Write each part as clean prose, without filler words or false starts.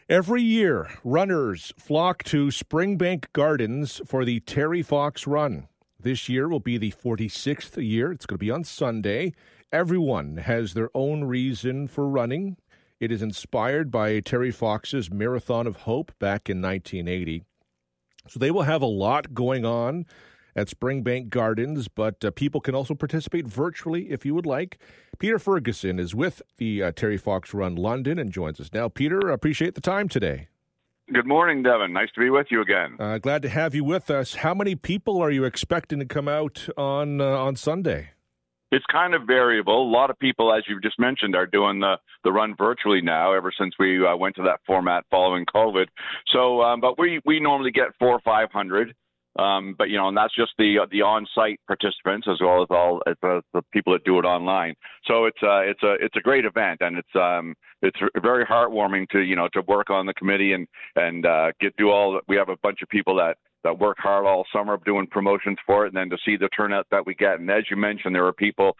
Every year, runners flock to Springbank Gardens for the Terry Fox Run. This year will be the 46th year. It's going to be on Sunday. Everyone has their own reason for running. It is inspired by Terry Fox's Marathon of Hope back in 1980. So they will have a lot going on at Springbank Gardens, but people can also participate virtually if you would like. Peter Ferguson is with the Terry Fox Run London and joins us now. Peter, I appreciate the time today. Good morning, Devin. Nice to be with you again. Glad to have you with us. How many people are you expecting to come out on Sunday? It's kind of variable. A lot of people, as you just mentioned, are doing the run virtually now ever since we went to that format following COVID. So, but we normally get 400 or 500. But and that's just the on-site participants as well as all the people that do it online. So it's a great event, and it's very heartwarming to work on the committee and do all. We have a bunch of people that work hard all summer doing promotions for it, and then to see the turnout that we get. And as you mentioned, there are people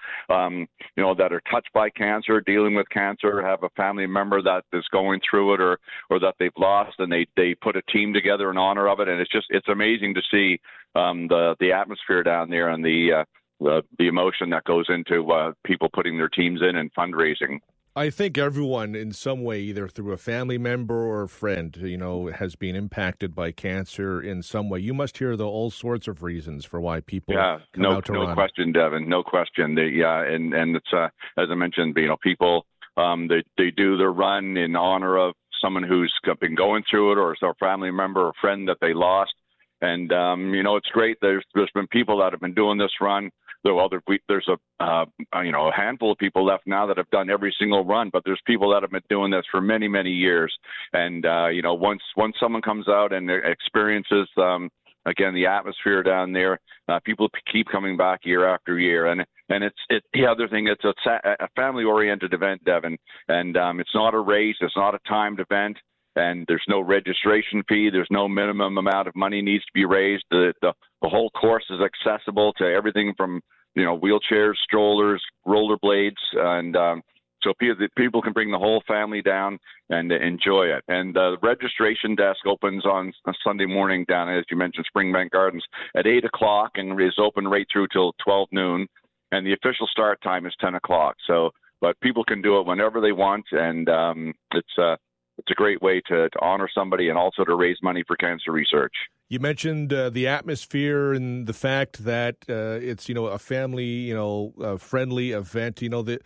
that are touched by cancer, dealing with cancer, have a family member that is going through it or that they've lost, and they put a team together in honor of it. And it's amazing to see the atmosphere down there and the emotion that goes into people putting their teams in and fundraising. I think everyone in some way, either through a family member or a friend, has been impacted by cancer in some way. You must hear all sorts of reasons for why people come out to run. No question, Devin. No question. And it's as I mentioned, people they do their run in honor of someone who's been going through it, or a family member or friend that they lost. And it's great. There's been people that have been doing this run. There's a handful of people left now that have done every single run, but there's people that have been doing this for many, many years. And once someone comes out and experiences again the atmosphere down there, people keep coming back year after year. And it's the other thing. It's a family-oriented event, Devin, and it's not a race. It's not a timed event. And there's no registration fee. There's no minimum amount of money needs to be raised. The whole course is accessible to everything from wheelchairs, strollers, rollerblades, and so people can bring the whole family down and enjoy it. And the registration desk opens on a Sunday morning down, as you mentioned, Springbank Gardens at 8 o'clock and is open right through till 12 noon. And the official start time is 10 o'clock. So, but people can do it whenever they want, and it's a great way to honor somebody and also to raise money for cancer research. You mentioned the atmosphere and the fact that it's a family friendly event.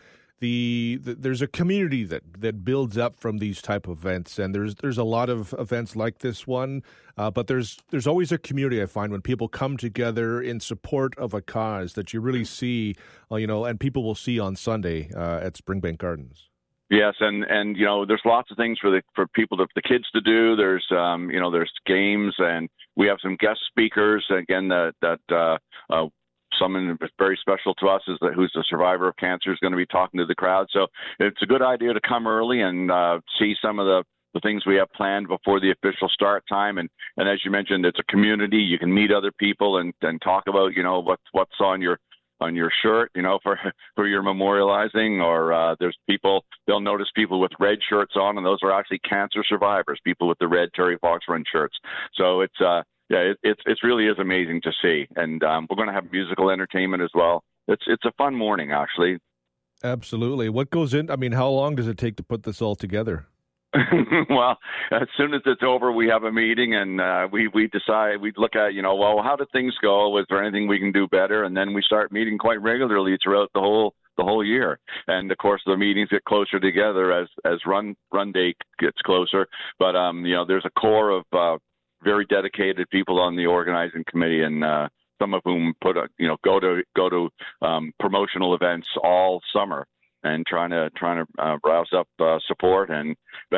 There's a community that builds up from these type of events, and there's a lot of events like this one. But there's always a community, I find, when people come together in support of a cause that you really see, and people will see on Sunday at Springbank Gardens. Yes, and there's lots of things for people, the kids to do. There's there's games, and we have some guest speakers again that someone very special to us who's a survivor of cancer is going to be talking to the crowd. So it's a good idea to come early and see some of the things we have planned before the official start time. And as you mentioned, it's a community. You can meet other people and talk about what's on your shirt, for your memorializing, or there's people, they'll notice people with red shirts on, and those are actually cancer survivors, people with the red Terry Fox Run shirts. So it really is amazing to see. And we're going to have musical entertainment as well. It's a fun morning, actually. Absolutely. What goes in? I mean, how long does it take to put this all together? Well, as soon as it's over, we have a meeting, and we decide, we look at, how did things go? Was there anything we can do better? And then we start meeting quite regularly throughout the whole year. And of course, the meetings get closer together as run day gets closer. But there's a core of very dedicated people on the organizing committee, and some of whom go to promotional events all summer, and trying to rouse up support and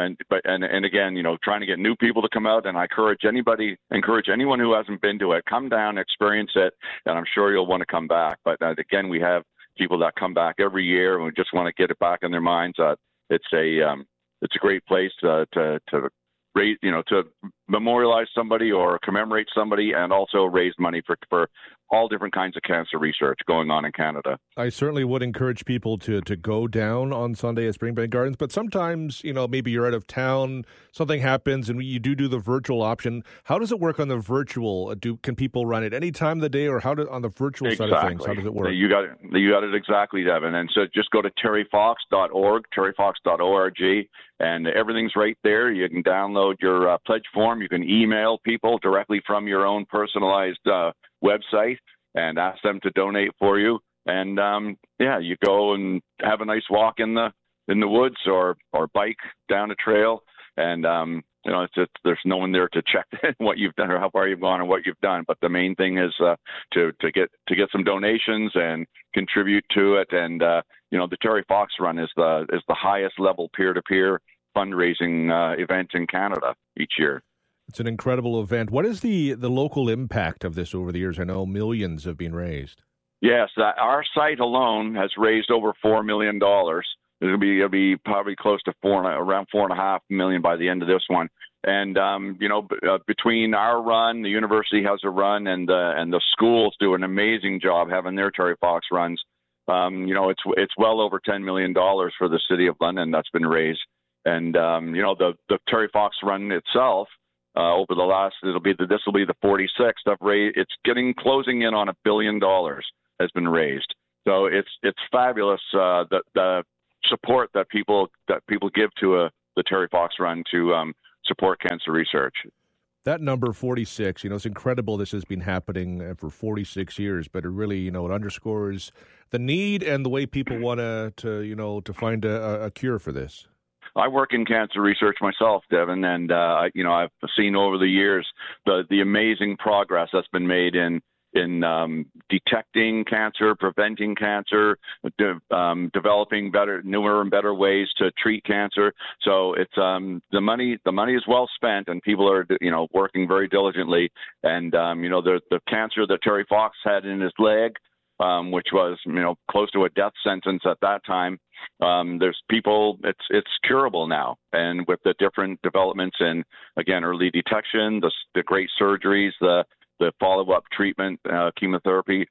again, trying to get new people to come out. And I encourage anyone who hasn't been to it, come down, experience it, and I'm sure you'll want to come back. But again, we have people that come back every year, and we just want to get it back in their minds. It's a great place to raise, to memorialize somebody or commemorate somebody, and also raise money for all different kinds of cancer research going on in Canada. I certainly would encourage people to go down on Sunday at Springbank Gardens, but sometimes, maybe you're out of town, something happens, and you do the virtual option. How does it work on the virtual? Can people run it any time of the day, or on the virtual side of things? How does it work? You got it exactly, Devin. And so just go to terryfox.org, terryfox.org, and everything's right there. You can download your pledge form. You can email people directly from your own personalized website and ask them to donate for you. And you go and have a nice walk in the woods or bike down a trail. And there's no one there to check what you've done or how far you've gone and what you've done. But the main thing is to get some donations and contribute to it. And the Terry Fox Run is the highest level peer-to-peer fundraising event in Canada each year. It's an incredible event. What is the local impact of this over the years? I know millions have been raised. Yes, our site alone has raised over $4 million. It'll be probably close to around $4.5 million by the end of this one. And between our run, the university has a run, and the schools do an amazing job having their Terry Fox runs. It's well over $10 million for the city of London that's been raised. And the Terry Fox Run itself. Over the last, this will be the 46th. It's closing in on $1 billion has been raised. So it's fabulous the support that people give to the Terry Fox Run to support cancer research. That number 46, it's incredible. This has been happening for 46 years, but it really, it underscores the need and the way people want to find a cure for this. I work in cancer research myself, Devin, and I've seen over the years the amazing progress that's been made in detecting cancer, preventing cancer, developing newer and better ways to treat cancer. So it's the money is well spent, and people are working very diligently. And the cancer that Terry Fox had in his leg, which was close to a death sentence at that time. There's people, it's curable now, and with the different developments in, again, early detection, the great surgeries, the follow-up treatment, chemotherapy.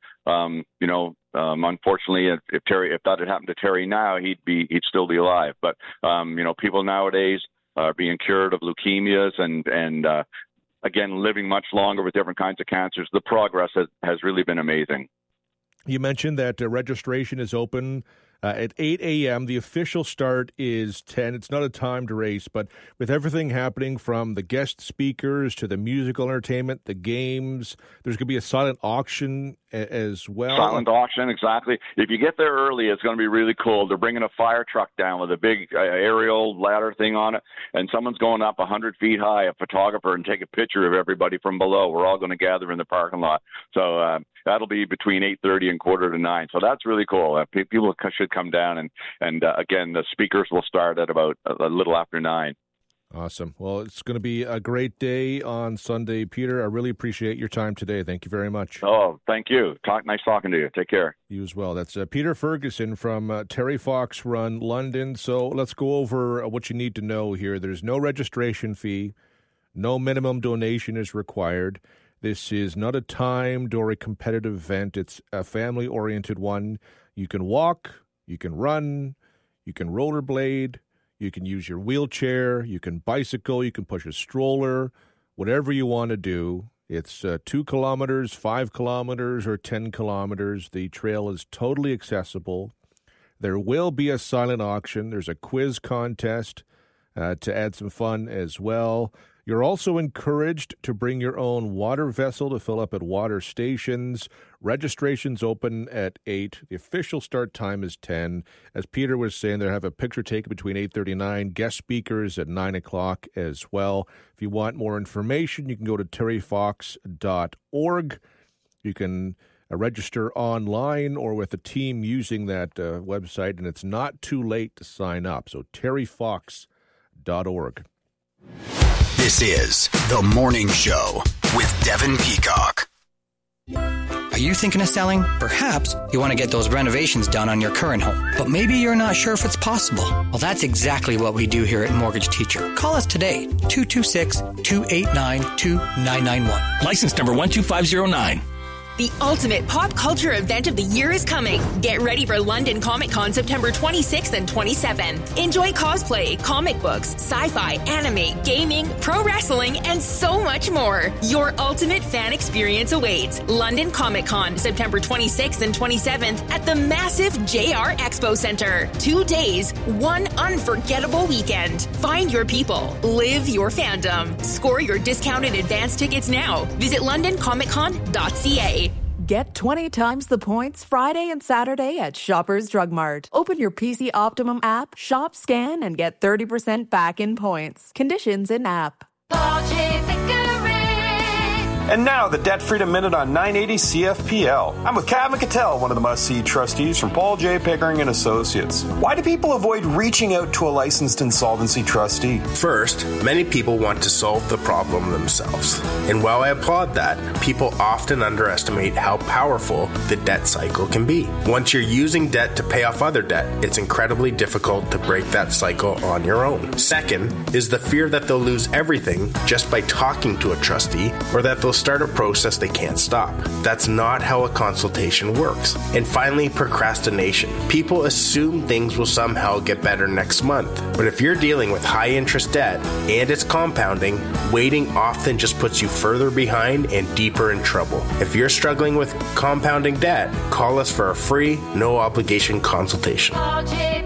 Unfortunately, if that had happened to Terry now, he'd still be alive. But people nowadays are being cured of leukemias and again, living much longer with different kinds of cancers. The progress has really been amazing. You mentioned that registration is open at 8 a.m. The official start is 10. It's not a timed race, but with everything happening from the guest speakers to the musical entertainment, the games, there's going to be a silent auction as well. Silent auction, exactly. If you get there early, it's going to be really cool. They're bringing a fire truck down with a big aerial ladder thing on it, and someone's going up 100 feet high, a photographer, and take a picture of everybody from below. We're all going to gather in the parking lot. So that'll be between 8:30 and 8:45. So that's really cool. People should come down, and again, the speakers will start at about a little after 9. Awesome. Well, it's going to be a great day on Sunday, Peter. I really appreciate your time today. Thank you very much. Oh, thank you. Nice talking to you. Take care. You as well. That's Peter Ferguson from Terry Fox Run London. So let's go over what you need to know here. There's no registration fee. No minimum donation is required. This is not a timed or a competitive event. It's a family-oriented one. You can walk, you can run, you can rollerblade, you can use your wheelchair, you can bicycle, you can push a stroller, whatever you want to do. It's 2 kilometers, 5 kilometers, or 10 kilometers. The trail is totally accessible. There will be a silent auction. There's a quiz contest to add some fun as well. You're also encouraged to bring your own water vessel to fill up at water stations. Registration's open at 8. The official start time is 10. As Peter was saying, they'll have a picture taken between 8:30 and 9. Guest speakers at 9 o'clock as well. If you want more information, you can go to terryfox.org. You can register online or with a team using that website, and it's not too late to sign up. So terryfox.org. This is The Morning Show with Devin Peacock. Are you thinking of selling? Perhaps you want to get those renovations done on your current home, but maybe you're not sure if it's possible. Well, that's exactly what we do here at Mortgage Teacher. Call us today, 226-289-2991. License number 12509. The ultimate pop culture event of the year is coming. Get ready for London Comic Con September 26th and 27th. Enjoy cosplay, comic books, sci-fi, anime, gaming, pro wrestling, and so much more. Your ultimate fan experience awaits. London Comic Con September 26th and 27th at the massive JR Expo Center. 2 days, one unforgettable weekend. Find your people. Live your fandom. Score your discounted advance tickets now. Visit londoncomiccon.ca. Get 20 times the points Friday and Saturday at Shoppers Drug Mart. Open your PC Optimum app, shop, scan, and get 30% back in points. Conditions in app. And now, the Debt Freedom Minute on 980 CFPL. I'm with Cav McCattell, one of the must-see trustees from Paul J. Pickering & Associates. Why do people avoid reaching out to a licensed insolvency trustee? First, many people want to solve the problem themselves. And while I applaud that, people often underestimate how powerful the debt cycle can be. Once you're using debt to pay off other debt, it's incredibly difficult to break that cycle on your own. Second is the fear that they'll lose everything just by talking to a trustee, or that they'll start a process they can't stop. That's not how a consultation works. And finally, procrastination. People assume things will somehow get better next month. But if you're dealing with high interest debt and it's compounding, waiting often just puts you further behind and deeper in trouble. If you're struggling with compounding debt, call us for a free, no obligation consultation. Paul J.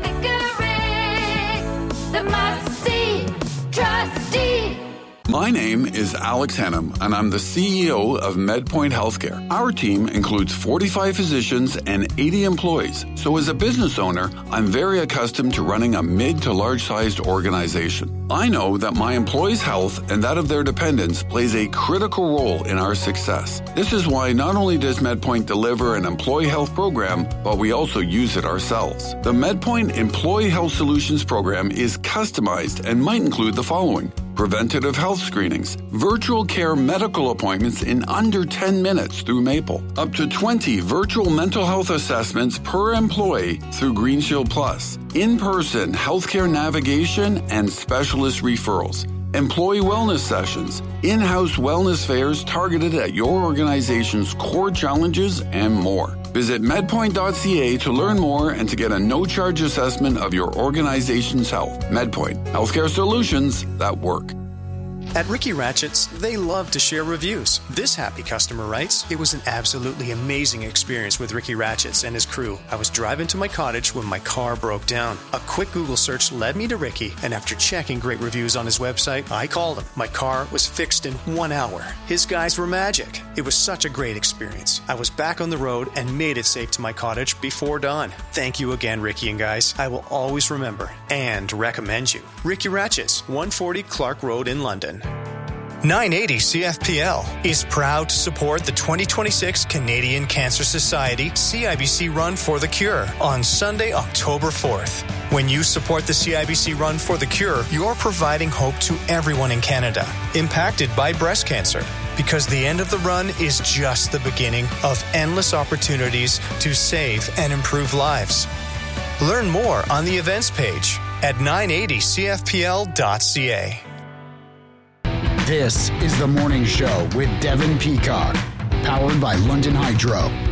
Pickering, the must-see trustee. My name is Alex Hannum, and I'm the CEO of MedPoint Healthcare. Our team includes 45 physicians and 80 employees. So as a business owner, I'm very accustomed to running a mid to large-sized organization. I know that my employees' health and that of their dependents plays a critical role in our success. This is why not only does MedPoint deliver an employee health program, but we also use it ourselves. The MedPoint Employee Health Solutions program is customized and might include the following: preventative health screenings, virtual care medical appointments in under 10 minutes through Maple, up to 20 virtual mental health assessments per employee through Green Shield Plus, in-person healthcare navigation and specialist referrals, employee wellness sessions, in-house wellness fairs targeted at your organization's core challenges, and more. Visit medpoint.ca to learn more and to get a no-charge assessment of your organization's health. MedPoint, healthcare solutions that work. At Ricky Ratchett's, they love to share reviews. This happy customer writes, "It was an absolutely amazing experience with Ricky Ratchett's and his crew. I was driving to my cottage when my car broke down. A quick Google search led me to Ricky, and after checking great reviews on his website, I called him. My car was fixed in 1 hour. His guys were magic. It was such a great experience. I was back on the road and made it safe to my cottage before dawn. Thank you again, Ricky and guys. I will always remember and recommend you. Ricky Ratchett's, 140 Clark Road in London." 980 CFPL is proud to support the 2026 Canadian Cancer Society CIBC Run for the Cure on Sunday, October 4th. When you support the CIBC Run for the Cure, you're providing hope to everyone in Canada impacted by breast cancer, because the end of the run is just the beginning of endless opportunities to save and improve lives. Learn more on the events page at 980cfpl.ca. This is The Morning Show with Devin Peacock, powered by London Hydro.